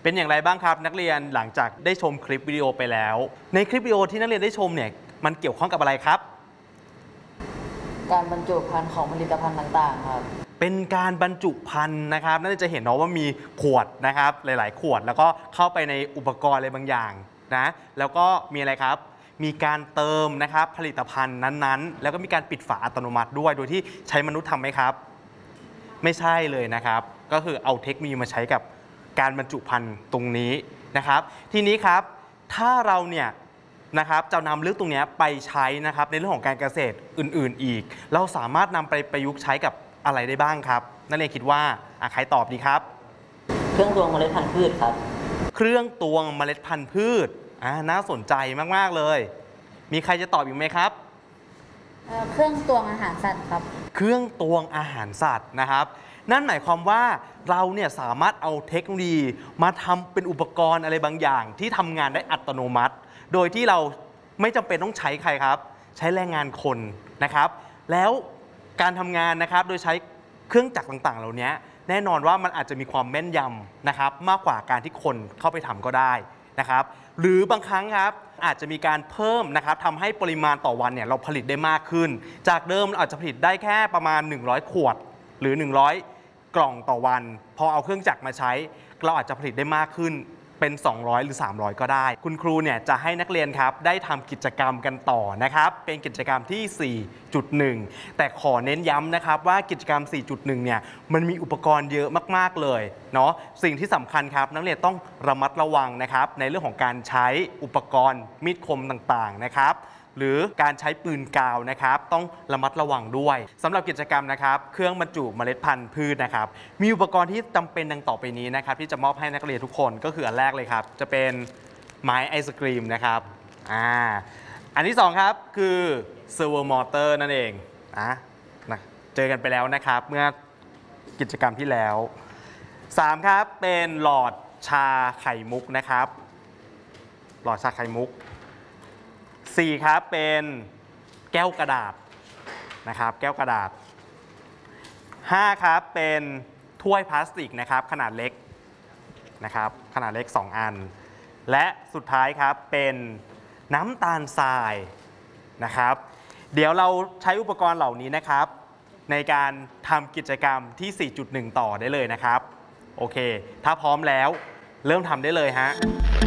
เป็นอย่างไรบ้างครับนักเรียนหลังจากได้ชมคลิปวิดีโอไปแล้วในคลิปวิดีโอที่นักเรียนได้ชมเนี่ยมันเกี่ยวข้องกับอะไรครับการบรรจุภัณฑ์ของผลิตภัณฑ์ต่างๆครับเป็นการบรรจุภัณฑ์นะครับน่าจะเห็นเนาะว่ามีขวดนะครับหลายๆขวดแล้วก็เข้าไปในอุปกรณ์อะไรบางอย่างนะแล้วก็มีอะไรครับมีการเติมนะครับผลิตภัณฑ์นั้นๆแล้วก็มีการปิดฝาอัตโนมัติด้วยโดยที่ใช้มนุษย์ทำไหมครับไม่ใช่เลยนะครับก็คือเอาเทคโนโลยีมาใช้กับการบรรจุภัณฑ์ตรงนี้นะครับทีนี้ครับถ้าเราเนี่ยนะครับจะนำเรื่องตรงนี้ไปใช้นะครับในเรื่องของการเกษตรอื่นๆอีกเราสามารถนำไปประยุกต์ใช้กับอะไรได้บ้างครับนักเรียนคิดว่าใครตอบดีครับเครื่องตวงเมล็ดพันธุ์พืชครับเครื่องตวงเมล็ดพันธุ์พืชน่าสนใจมากๆเลยมีใครจะตอบอีกไหมครับเครื่องตวงอาหารสัตว์ครับเครื่องตวงอาหารสัตว์นะครับนั่นหมายความว่าเราเนี่ยสามารถเอาเทคโนโลยีมาทำเป็นอุปกรณ์อะไรบางอย่างที่ทำงานได้อัตโนมัติ โดยที่เราไม่จำเป็นต้องใช้ใครครับใช้แรงงานคนนะครับแล้วการทำงานนะครับโดยใช้เครื่องจักรต่างๆเหล่านี้แน่นอนว่ามันอาจจะมีความแม่นยำนะครับมากกว่าการที่คนเข้าไปทำก็ได้นะครับหรือบางครั้งครับอาจจะมีการเพิ่มนะครับทำให้ปริมาณต่อวันเนี่ยเราผลิตได้มากขึ้นจากเดิมเราอาจจะผลิตได้แค่ประมาณ100ขวดหรือ100กล่องต่อวันพอเอาเครื่องจักรมาใช้เราอาจจะผลิตได้มากขึ้นเป็น200หรือ300ก็ได้คุณครูเนี่ยจะให้นักเรียนครับได้ทำกิจกรรมกันต่อนะครับเป็นกิจกรรมที่ 4.1 แต่ขอเน้นย้ำนะครับว่ากิจกรรม 4.1 เนี่ยมันมีอุปกรณ์เยอะมากๆเลยเนาะสิ่งที่สำคัญครับนักเรียนต้องระมัดระวังนะครับในเรื่องของการใช้อุปกรณ์มีดคมต่างๆนะครับหรือการใช้ปืนกาวนะครับต้องระมัดระวังด้วยสำหรับกิจกรรมนะครับเครื่องบรรจุเมล็ดพันธุ์พืชนะครับมีอุปกรณ์ที่จำเป็นดังต่อไปนี้นะครับที่จะมอบให้นักเรียนทุกคนก็คืออันแรกเลยครับจะเป็นไม้ไอศกรีมนะครับอันที่2ครับคือเซอร์โวมอเตอร์นั่นเองนะเจอกันไปแล้วนะครับเมื่อกิจกรรมที่แล้ว3ครับเป็นหลอดชาไข่มุกนะครับหลอดชาไข่มุก4ครับเป็นแก้วกระดาษนะครับแก้วกระดาษ5ครับเป็นถ้วยพลาสติกนะครับขนาดเล็กนะครับขนาดเล็ก2อันและสุดท้ายครับเป็นน้ำตาลทรายนะครับเดี๋ยวเราใช้อุปกรณ์เหล่านี้นะครับในการทำกิจกรรมที่ 4.1 ต่อได้เลยนะครับโอเคถ้าพร้อมแล้วเริ่มทำได้เลยฮะ